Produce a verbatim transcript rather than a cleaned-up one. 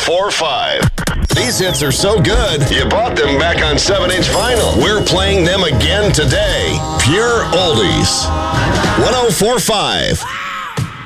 four five. These hits are so good, You bought them back on seven inch vinyl. we're playing them again today. Pure Oldies. one oh four point five.